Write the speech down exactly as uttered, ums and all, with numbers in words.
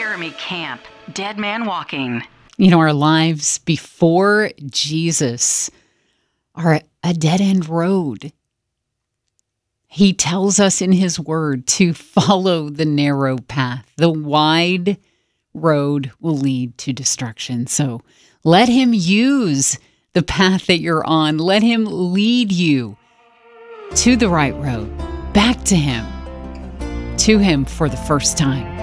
Jeremy Camp, Dead Man Walking. You know, our lives before Jesus are a dead-end road. He tells us in his word to follow the narrow path. The wide road will lead to destruction. So let him use the path that you're on. Let him lead you to the right road, back to him, to him for the first time.